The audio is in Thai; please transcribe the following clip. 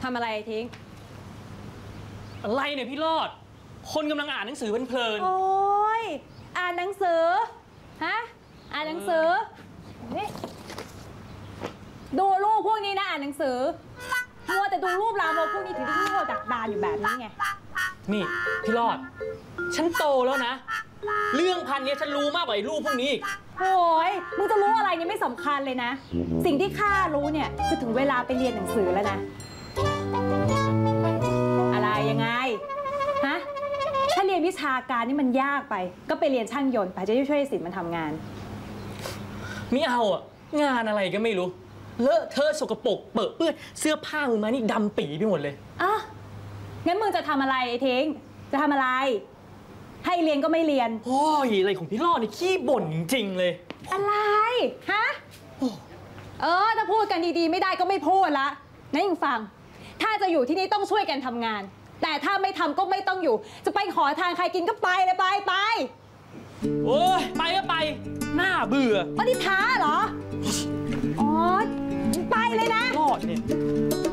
ทำอะไรทิ้งอะไรเนี่ยพี่รอดคนกำลังอ่านหนังสือเพลินโอ้ยอ่านหนังสือฮะอ่านหนังสือนี่ดูรูปพวกนี้นะอ่านหนังสือมัวแต่ดูรูปรามกพวกนี้ถึงได้โง่ดักดานอยู่แบบนี้ไงนี่พี่รอดฉันโตแล้วนะเรื่องพันนี้ฉันรู้มากกว่าไอ้รูปพวกนี้อีกโอ้ยมึงจะรู้อะไรเนี่ยไม่สำคัญเลยนะสิ่งที่ข้ารู้เนี่ยคือถึงเวลาไปเรียนหนังสือแล้วนะอะไรยังไงฮะถ้าเรียนวิชาการนี่มันยากไปก็ไปเรียนช่างยนต์ไปจะช่วยศิลป์มันทำงานไม่เอาอ่ะงานอะไรก็ไม่รู้เลอะเทอะสกปรกเปื้อนเสื้อผ้ามึงมานี่ดำปีไปหมดเลยอ่ะงั้นมึงจะทำอะไรไอ้ทิ้งจะทำอะไรให้เรียนก็ไม่เรียนโอ้ยอะไรของพี่รอดนี่ขี้บ่นจริงๆเลยอะไรฮะถ้าพูดกันดีๆไม่ได้ก็ไม่พูดละนะยังฟังถ้าจะอยู่ที่นี่ต้องช่วยกันทำงานแต่ถ้าไม่ทำก็ไม่ต้องอยู่จะไปขอทานใครกินก็ไปเลยไปโอ้ยไปก็ไปน่าเบื่อนี่ท้าเหรออ๋อไปเลยนะรอดเนี่ย